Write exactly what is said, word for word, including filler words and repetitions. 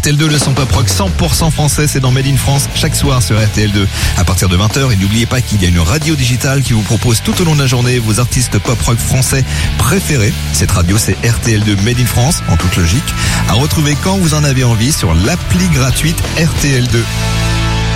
R T L deux, le son pop rock cent pour cent français, c'est dans Made in France chaque soir sur R T L deux à partir de vingt heures. Et n'oubliez pas qu'il y a une radio digitale qui vous propose tout au long de la journée vos artistes pop rock français préférés. Cette radio, c'est R T L deux Made in France, en toute logique, à retrouver quand vous en avez envie sur l'appli gratuite R T L deux.